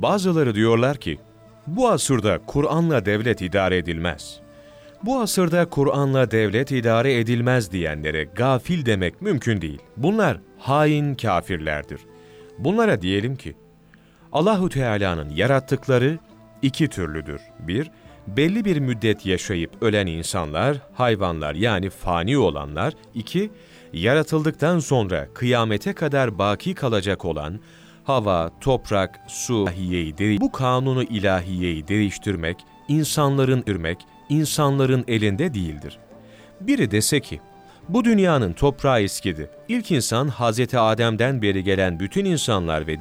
Bazıları diyorlar ki, bu asırda Kur'an'la devlet idare edilmez. Bu asırda Kur'an'la devlet idare edilmez diyenlere gafil demek mümkün değil. Bunlar hain kafirlerdir. Bunlara diyelim ki, Allahu Teala'nın yarattıkları iki türlüdür. Bir, belli bir müddet yaşayıp ölen insanlar, hayvanlar yani fani olanlar. İki, yaratıldıktan sonra kıyamete kadar baki kalacak olan hava, toprak, su, bu kanunu ilahiyeyi değiştirmek, insanların elinde değildir. Biri dese ki, bu dünyanın toprağı eskidi. İlk insan Hazreti Adem'den beri gelen bütün insanlar ve